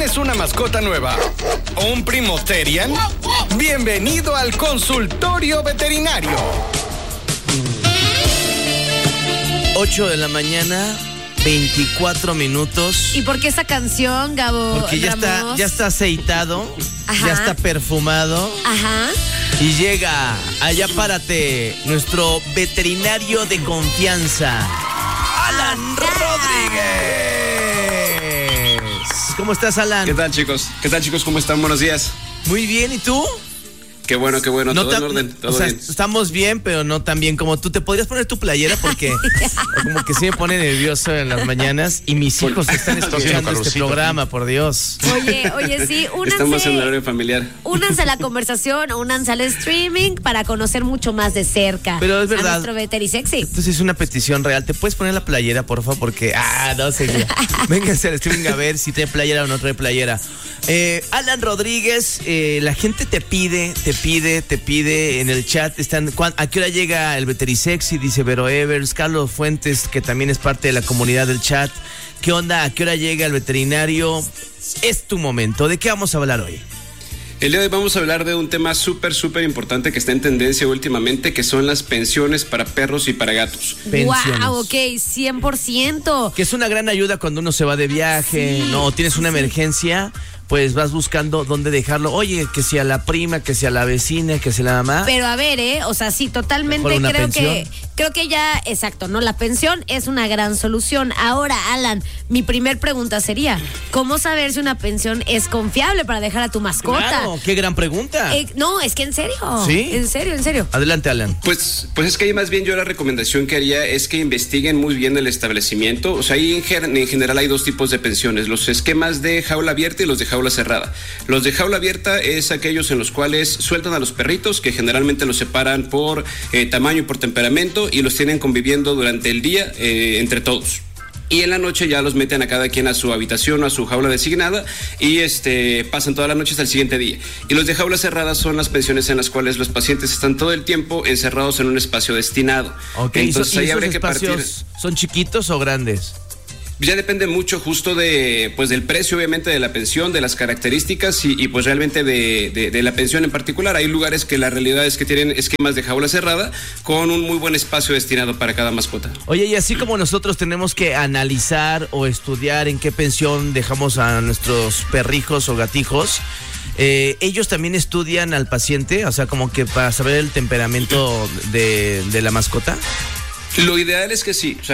¿Tienes una mascota nueva o un primo Terrian? Bienvenido al consultorio veterinario. 8 de la mañana, 24 minutos. ¿Y por qué esa canción, Gabo? Porque ya está aceitado, Ajá. ya está perfumado. Ajá. Y llega, allá párate, nuestro veterinario de confianza, Alan Rodríguez. ¿Cómo estás, Alan? ¿Qué tal, chicos? ¿Cómo están? Buenos días. Muy bien, ¿y tú? Qué bueno, todo en orden, todo bien. Estamos bien, pero no tan bien como tú. ¿Te podrías poner tu playera? Porque como que sí me pone nervioso en las mañanas y mis hijos están escuchando este programa, por Dios. Oye, sí, Estamos en horario familiar. Únanse a la conversación, únanse al streaming para conocer mucho más de cerca. Pero es verdad. A nuestro Veterisexy. Entonces es una petición real. ¿Te puedes poner la playera, por favor? Porque, no sé. Vénganse al streaming a ver si trae playera o no trae playera. Alan Rodríguez, la gente te pide en el chat, ¿a qué hora llega el Veterisexy? Dice Vero Evers, Carlos Fuentes, que también es parte de la comunidad del chat. ¿Qué onda? ¿A qué hora llega el veterinario? Es tu momento. ¿De qué vamos a hablar hoy? El día de hoy vamos a hablar de un tema súper importante que está en tendencia últimamente, que son las pensiones para perros y para gatos. Pensiones. Wow, ok, 100%. Que es una gran ayuda cuando uno se va de viaje, Sí, ¿no? O tienes una emergencia, pues vas buscando dónde dejarlo. Oye, que sea la prima, que sea la vecina, que sea la mamá. Pero a ver, o sea, sí, totalmente creo que ya, exacto, ¿no? La pensión es una gran solución. Ahora, Alan, mi primer pregunta sería, ¿cómo saber si una pensión es confiable para dejar a tu mascota? Claro, qué gran pregunta. No, es que en serio. ¿Sí? En serio. Adelante, Alan. Pues es que ahí más bien yo la recomendación que haría es que investiguen muy bien el establecimiento. O sea, ahí en general hay dos tipos de pensiones, los esquemas de jaula abierta y los de jaula cerrada. Los de jaula abierta es aquellos en los cuales sueltan a los perritos, que generalmente los separan por tamaño y por temperamento, y los tienen conviviendo durante el día entre todos. Y en la noche ya los meten a cada quien a su habitación o a su jaula designada y pasan toda la noche hasta el siguiente día. Y los de jaula cerrada son las pensiones en las cuales los pacientes están todo el tiempo encerrados en un espacio destinado. Ok, entonces ahí habría que partir. ¿Son chiquitos o grandes? Ya depende mucho justo del precio, obviamente, de la pensión, de las características y pues realmente de la pensión en particular. Hay lugares que la realidad es que tienen esquemas de jaula cerrada con un muy buen espacio destinado para cada mascota. Oye, y así como nosotros tenemos que analizar o estudiar en qué pensión dejamos a nuestros perrijos o gatijos, ellos también estudian al paciente, o sea, como que para saber el temperamento de la mascota. Lo ideal es que sí,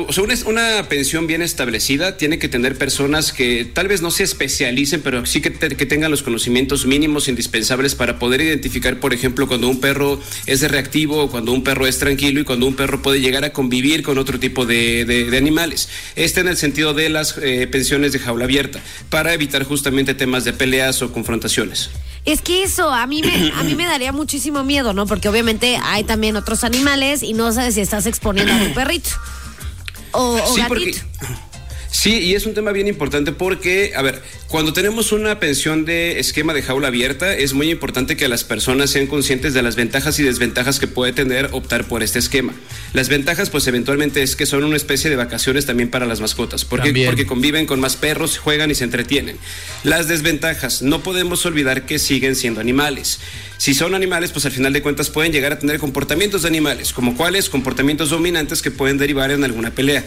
una pensión bien establecida tiene que tener personas que tal vez no se especialicen, pero sí que tengan los conocimientos mínimos indispensables para poder identificar, por ejemplo, cuando un perro es reactivo, cuando un perro es tranquilo y cuando un perro puede llegar a convivir con otro tipo de animales. En el sentido de las pensiones de jaula abierta, para evitar justamente temas de peleas o confrontaciones. Es que eso a mí me daría muchísimo miedo, ¿no? Porque obviamente hay también otros animales y no sabes si estás exponiendo a tu perrito o sí, gatito. Sí, y es un tema bien importante porque, a ver, cuando tenemos una pensión de esquema de jaula abierta, es muy importante que las personas sean conscientes de las ventajas y desventajas que puede tener optar por este esquema. Las ventajas, pues eventualmente es que son una especie de vacaciones también para las mascotas, porque conviven con más perros, juegan y se entretienen. Las desventajas, no podemos olvidar que siguen siendo animales. Si son animales, pues al final de cuentas pueden llegar a tener comportamientos de animales, como cuáles, comportamientos dominantes que pueden derivar en alguna pelea.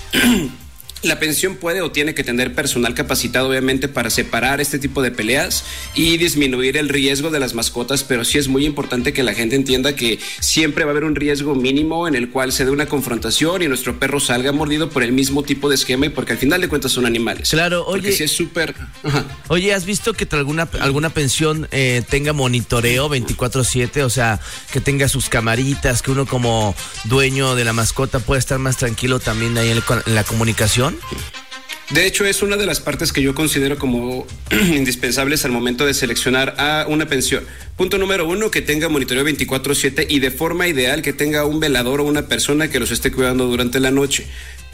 La pensión puede o tiene que tener personal capacitado, obviamente, para separar este tipo de peleas y disminuir el riesgo de las mascotas, pero sí es muy importante que la gente entienda que siempre va a haber un riesgo mínimo en el cual se dé una confrontación y nuestro perro salga mordido por el mismo tipo de esquema y porque al final de cuentas son animales. Claro, oye. Porque sí es súper... Oye, ¿has visto que alguna pensión tenga monitoreo 24/7? O sea, que tenga sus camaritas, que uno como dueño de la mascota pueda estar más tranquilo también ahí en la comunicación. De hecho, es una de las partes que yo considero como indispensables al momento de seleccionar a una pensión. Punto número 1, que tenga monitoreo 24/7 y de forma ideal que tenga un velador o una persona que los esté cuidando durante la noche.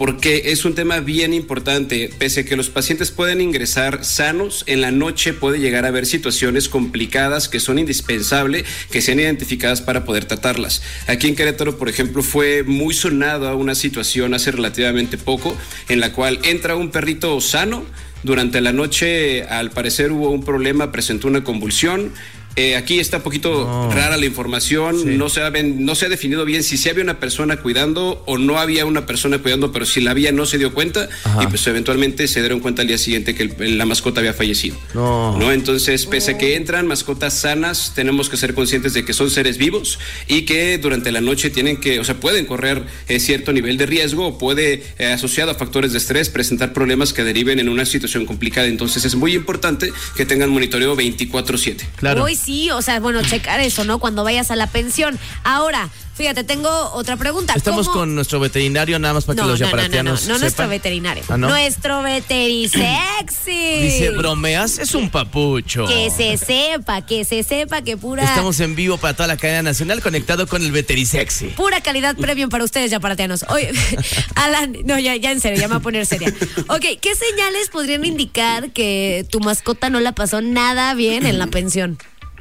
porque es un tema bien importante. Pese a que los pacientes pueden ingresar sanos, en la noche puede llegar a haber situaciones complicadas que son indispensables que sean identificadas para poder tratarlas. Aquí en Querétaro, por ejemplo, fue muy sonada una situación hace relativamente poco en la cual entra un perrito sano. Durante la noche, al parecer, hubo un problema, presentó una convulsión. Aquí está un poquito rara la información, sí. No se ha definido bien si había una persona cuidando o no había una persona cuidando, pero si la había no se dio cuenta. Ajá. Y pues eventualmente se dieron cuenta al día siguiente que la mascota había fallecido. ¿No? Entonces, pese a que entran mascotas sanas, tenemos que ser conscientes de que son seres vivos y que durante la noche pueden correr cierto nivel de riesgo o puede, asociado a factores de estrés, presentar problemas que deriven en una situación complicada. Entonces es muy importante que tengan monitoreo 24/7. Claro. Sí, checar eso, ¿no? Cuando vayas a la pensión. Ahora, fíjate, tengo otra pregunta. Estamos con nuestro veterinario, nada más para que los yaparatianos no nuestro veterinario. ¿Ah, no? Nuestro veterisexy. Dice, bromeas, es un papucho. Que se sepa que pura... Estamos en vivo para toda la cadena nacional, conectado con el veterisexy. Pura calidad premium para ustedes, yaparatianos. Oye, Alan, no, ya en serio, ya me voy a poner seria. Ok, ¿qué señales podrían indicar que tu mascota no la pasó nada bien en la pensión?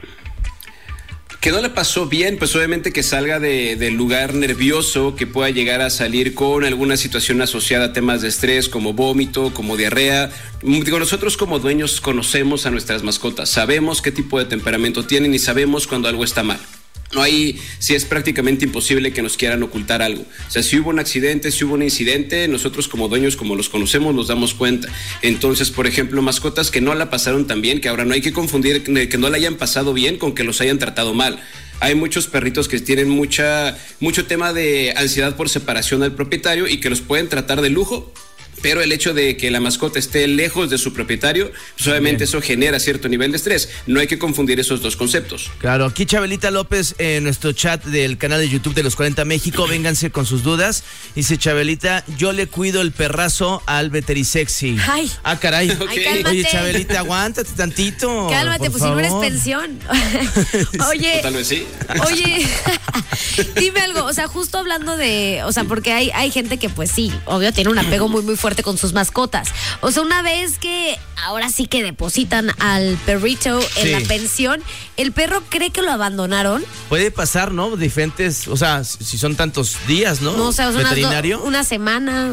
Que no le pasó bien, pues obviamente que salga del lugar nervioso, que pueda llegar a salir con alguna situación asociada a temas de estrés, como vómito, como diarrea. Digo, nosotros como dueños conocemos a nuestras mascotas, sabemos qué tipo de temperamento tienen y sabemos cuando algo está mal. No hay, si es prácticamente imposible que nos quieran ocultar algo. O sea, si hubo un accidente, si hubo un incidente, nosotros como dueños, como los conocemos, nos damos cuenta. Entonces, por ejemplo, mascotas que no la pasaron tan bien, que ahora no hay que confundir que no la hayan pasado bien con que los hayan tratado mal. Hay muchos perritos que tienen mucho tema de ansiedad por separación al propietario y que los pueden tratar de lujo. Pero el hecho de que la mascota esté lejos de su propietario, pues obviamente eso genera cierto nivel de estrés. No hay que confundir esos dos conceptos. Claro, aquí Chabelita López en nuestro chat del canal de YouTube de Los 40 México, vénganse con sus dudas. Dice Chabelita, yo le cuido el perrazo al veterisexy. Ay. Ah, caray. Okay. Ay, oye, Chabelita, aguántate tantito. Cálmate, pues favor. Si no eres pensión. Oye. Tal vez sí. Oye, dime algo, justo hablando de, porque hay gente que pues sí, obvio, tiene un apego muy, muy fuerte con sus mascotas. Una vez que ahora sí que depositan al perrito en la pensión, ¿el perro cree que lo abandonaron? Puede pasar, ¿no? Diferentes, si son tantos días, ¿no? No, veterinario. Una semana,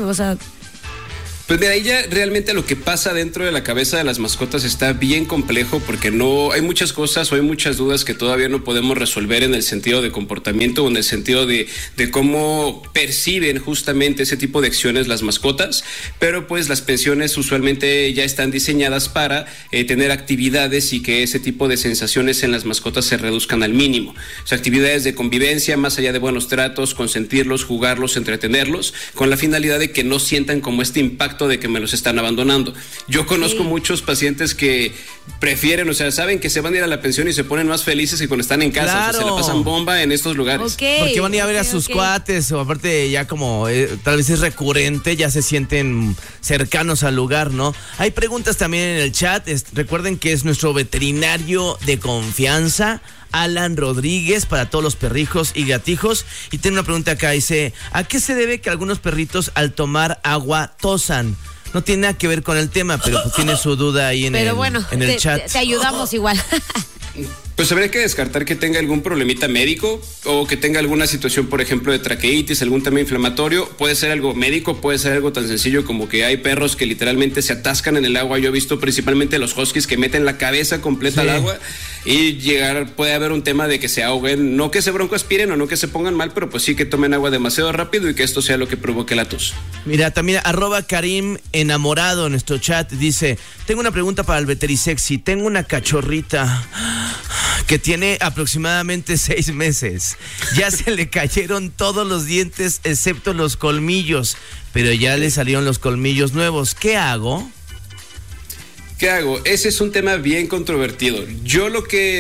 Pues mira, ahí ya realmente lo que pasa dentro de la cabeza de las mascotas está bien complejo porque no hay muchas cosas o hay muchas dudas que todavía no podemos resolver en el sentido de comportamiento o en el sentido de cómo perciben justamente ese tipo de acciones las mascotas, pero pues las pensiones usualmente ya están diseñadas para tener actividades y que ese tipo de sensaciones en las mascotas se reduzcan al mínimo. O sea, actividades de convivencia, más allá de buenos tratos, consentirlos, jugarlos, entretenerlos, con la finalidad de que no sientan como este impacto de que me los están abandonando. Yo conozco muchos pacientes que prefieren, saben que se van a ir a la pensión y se ponen más felices que cuando están en casa. Claro. Se la pasan bomba en estos lugares. Porque van a ir a ver a sus cuates, o aparte ya como tal vez es recurrente, ya se sienten cercanos al lugar, ¿no? Hay preguntas también en el chat. Recuerden que es nuestro veterinario de confianza, Alan Rodríguez, para todos los perrijos y gatijos. Y tiene una pregunta acá, dice, ¿a qué se debe que algunos perritos al tomar agua tosan? No tiene nada que ver con el tema, pero pues tiene su duda ahí en el chat. Te ayudamos igual. Pues habría que descartar que tenga algún problemita médico o que tenga alguna situación, por ejemplo, de traqueitis, algún tema inflamatorio. Puede ser algo médico, puede ser algo tan sencillo como que hay perros que literalmente se atascan en el agua. Yo he visto principalmente los huskies que meten la cabeza completa al agua y puede haber un tema de que se ahoguen. No que se broncoaspiren o no que se pongan mal, pero pues sí que tomen agua demasiado rápido y que esto sea lo que provoque la tos. Mira, también @Karim enamorado en nuestro chat dice, tengo una pregunta para el veterisexy. Tengo una cachorrita que tiene aproximadamente 6 meses. Ya se le cayeron todos los dientes excepto los colmillos, pero ya le salieron los colmillos nuevos. ¿Qué hago? ¿Qué hago? Ese es un tema bien controvertido. Yo lo que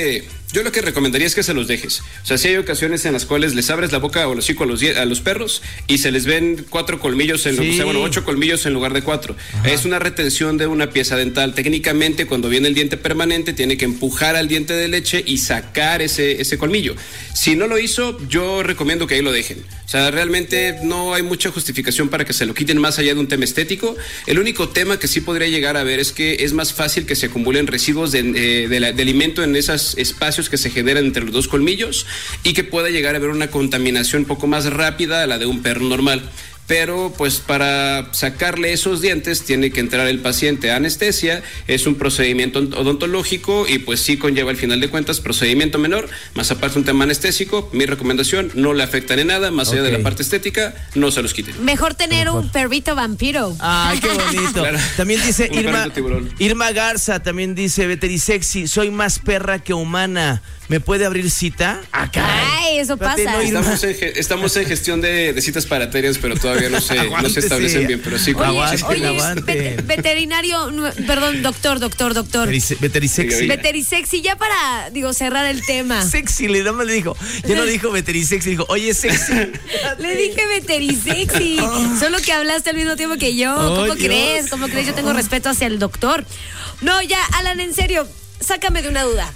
Yo lo que recomendaría es que se los dejes. O sea, si hay ocasiones en las cuales les abres la boca o el hocico a los perros y se les ven 4 colmillos, 8 colmillos en lugar de 4. Ajá. Es una retención de una pieza dental. Técnicamente, cuando viene el diente permanente, tiene que empujar al diente de leche y sacar ese colmillo. Si no lo hizo, yo recomiendo que ahí lo dejen. O sea, realmente no hay mucha justificación para que se lo quiten más allá de un tema estético. El único tema que sí podría llegar a ver es que es más fácil que se acumulen residuos de alimento en esos espacios que se generan entre los 2 colmillos y que pueda llegar a haber una contaminación un poco más rápida a la de un perro normal. Pero pues para sacarle esos dientes tiene que entrar el paciente a anestesia, es un procedimiento odontológico y pues sí conlleva al final de cuentas procedimiento menor, más aparte un tema anestésico. Mi recomendación, no le afectan en nada, más allá de la parte estética, no se los quiten. Mejor tener un perrito vampiro. Ay, qué bonito. Claro. También dice Irma Garza, también dice Veterisexy, soy más perra que humana. ¿Me puede abrir cita? Ay, eso pasa. No, estamos en gestión de citas paraterias, pero todavía no se establecen bien, pero sí. Oye, veterinario, perdón, doctor. Veterisexy, ya para, cerrar el tema. Sexy, ya no dijo veterisexy, dijo, oye, sexy. Le dije veterisexy, solo que hablaste al mismo tiempo que yo. ¿Cómo crees? Yo tengo respeto hacia el doctor. No, ya, Alan, en serio, sácame de una duda.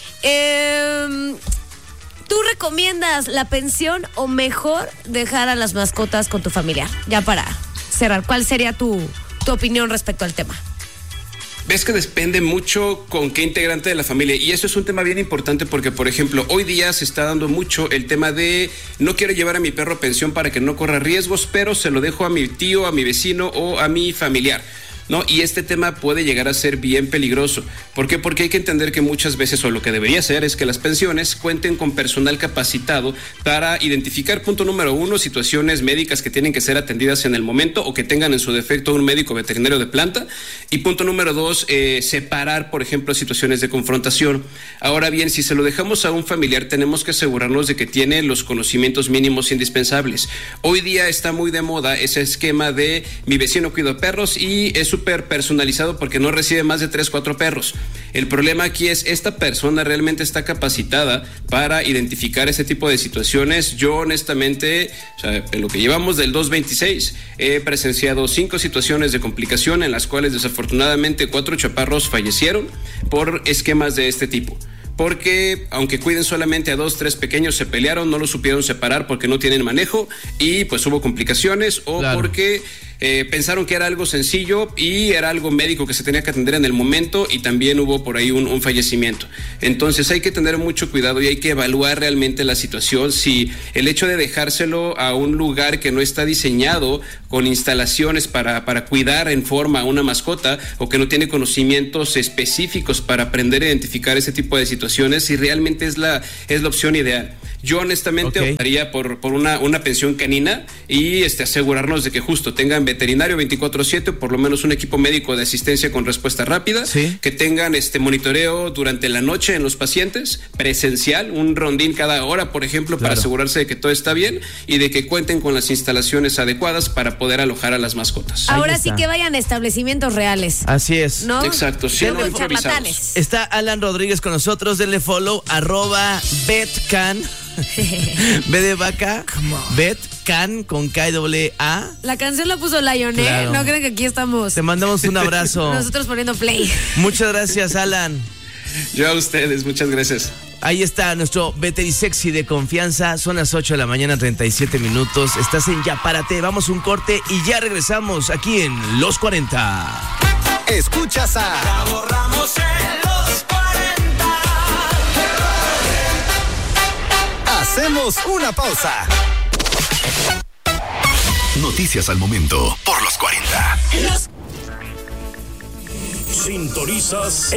¿Tú recomiendas la pensión o mejor dejar a las mascotas con tu familiar? Ya para cerrar, ¿cuál sería tu opinión respecto al tema? Ves que depende mucho con qué integrante de la familia, y eso es un tema bien importante porque, por ejemplo, hoy día se está dando mucho el tema de no quiero llevar a mi perro a pensión para que no corra riesgos, pero se lo dejo a mi tío, a mi vecino o a mi familiar, ¿no? Y este tema puede llegar a ser bien peligroso. ¿Por qué? Porque hay que entender que muchas veces, o lo que debería ser, es que las pensiones cuenten con personal capacitado para identificar, punto número 1, situaciones médicas que tienen que ser atendidas en el momento o que tengan en su defecto un médico veterinario de planta. Y punto número 2, separar, por ejemplo, situaciones de confrontación. Ahora bien, si se lo dejamos a un familiar, tenemos que asegurarnos de que tiene los conocimientos mínimos indispensables. Hoy día está muy de moda ese esquema de mi vecino cuida perros y es súper personalizado porque no recibe más de 3-4 perros. El problema aquí es, ¿esta persona realmente está capacitada para identificar ese tipo de situaciones? Yo honestamente, en lo que llevamos del 2026, he presenciado 5 situaciones de complicación en las cuales desafortunadamente 4 chaparros fallecieron por esquemas de este tipo. Porque aunque cuiden solamente a 2-3 pequeños, se pelearon, no los supieron separar porque no tienen manejo y pues hubo complicaciones, o claro, porque pensaron que era algo sencillo y era algo médico que se tenía que atender en el momento, y también hubo por ahí un fallecimiento. Entonces hay que tener mucho cuidado y hay que evaluar realmente la situación. Si el hecho de dejárselo a un lugar que no está diseñado con instalaciones para cuidar en forma a una mascota, o que no tiene conocimientos específicos para aprender a identificar ese tipo de situaciones, si realmente es la opción ideal. Yo honestamente optaría por una pensión canina y asegurarnos de que justo tengan veterinario 24/7, por lo menos un equipo médico de asistencia con respuesta rápida, ¿sí?, que tengan monitoreo durante la noche en los pacientes, presencial, un rondín cada hora, por ejemplo, claro, para asegurarse de que todo está bien y de que cuenten con las instalaciones adecuadas para poder alojar a las mascotas. Ahora sí que vayan a establecimientos reales. Así es. ¿No? Exacto, siempre improvisados. Está Alan Rodríguez con nosotros, denle follow, @betcan. B de vaca, Betcan con K-A. La canción la puso Lion, claro. No creen que aquí estamos. Te mandamos un abrazo. Nosotros poniendo play. Muchas gracias, Alan. Yo a ustedes, muchas gracias. Ahí está nuestro Veterisexy de confianza. Son las 8 de la mañana, 37 minutos. Estás en Ya Párate. Vamos un corte y ya regresamos aquí en Los 40. Escuchas a Gabo Ramos en Los 40. Hacemos una pausa. Noticias al momento por Los 40. Sintonizas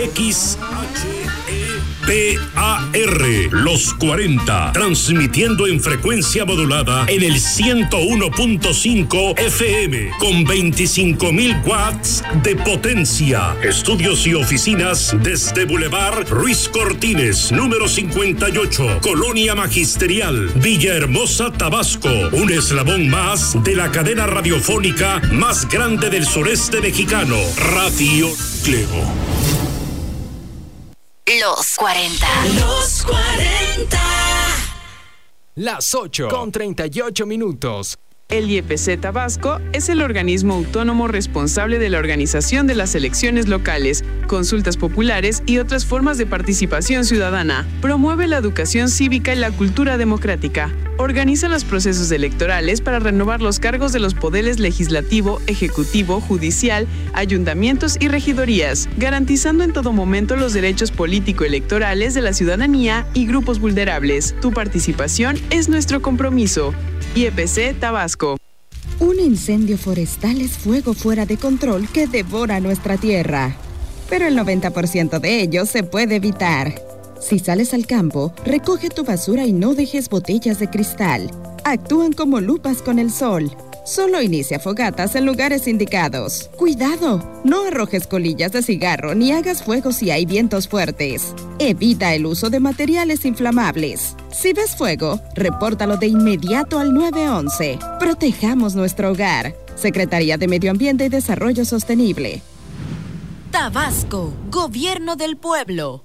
XHEPAR Los 40, transmitiendo en frecuencia modulada en el 101.5 FM con 25.000 watts de potencia. Estudios y oficinas desde Boulevard Ruiz Cortines, número 58, Colonia Magisterial, Villahermosa, Tabasco. Un eslabón más de la cadena radiofónica más grande del sureste mexicano, Radio Cleo. Los 40. Los 40. Las 8:38. El IEPC Tabasco es el organismo autónomo responsable de la organización de las elecciones locales, consultas populares y otras formas de participación ciudadana. Promueve la educación cívica y la cultura democrática. Organiza los procesos electorales para renovar los cargos de los poderes legislativo, ejecutivo, judicial, ayuntamientos y regidorías, garantizando en todo momento los derechos político-electorales de la ciudadanía y grupos vulnerables. Tu participación es nuestro compromiso. IEPC Tabasco. Un incendio forestal es fuego fuera de control que devora nuestra tierra. Pero el 90% de ello se puede evitar. Si sales al campo, recoge tu basura y no dejes botellas de cristal. Actúan como lupas con el sol. Solo inicia fogatas en lugares indicados. ¡Cuidado! No arrojes colillas de cigarro ni hagas fuego si hay vientos fuertes. Evita el uso de materiales inflamables. Si ves fuego, repórtalo de inmediato al 911. Protejamos nuestro hogar. Secretaría de Medio Ambiente y Desarrollo Sostenible. Tabasco, Gobierno del Pueblo.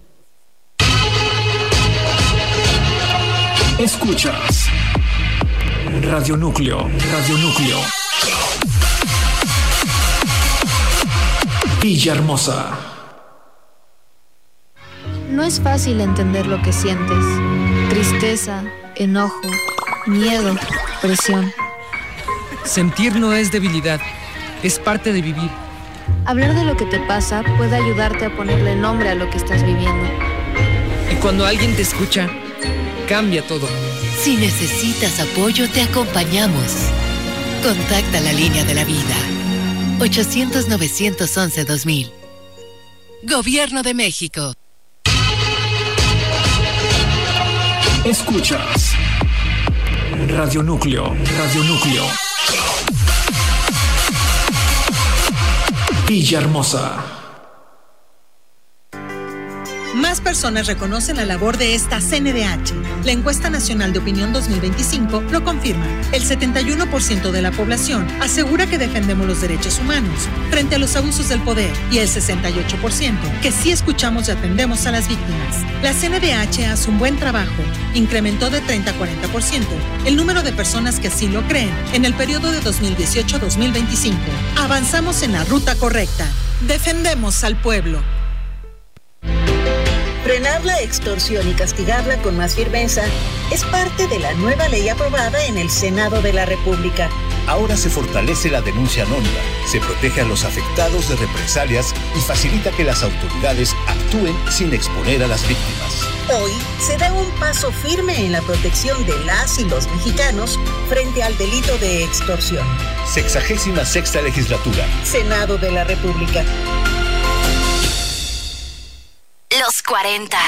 Escuchas Radio Núcleo. Villahermosa. No es fácil entender lo que sientes. Tristeza, enojo, miedo, presión. Sentir no es debilidad, es parte de vivir. Hablar de lo que te pasa puede ayudarte a ponerle nombre a lo que estás viviendo. Y cuando alguien te escucha, cambia todo. Si necesitas apoyo, te acompañamos. Contacta la línea de la vida. 800-911-2000. Gobierno de México. Escuchas Radio Núcleo. Villahermosa. Más personas reconocen la labor de esta CNDH. La encuesta nacional de opinión 2025 lo confirma. El 71% de la población asegura que defendemos los derechos humanos frente a los abusos del poder y el 68% que sí escuchamos y atendemos a las víctimas. La CNDH hace un buen trabajo. Incrementó de 30 a 40% el número de personas que así lo creen en el periodo de 2018-2025. Avanzamos en la ruta correcta. Defendemos al pueblo. Frenar la extorsión y castigarla con más firmeza es parte de la nueva ley aprobada en el Senado de la República. Ahora se fortalece la denuncia anónima, se protege a los afectados de represalias y facilita que las autoridades actúen sin exponer a las víctimas. Hoy se da un paso firme en la protección de las y los mexicanos frente al delito de extorsión. 66ª Legislatura. Senado de la República. Los 40.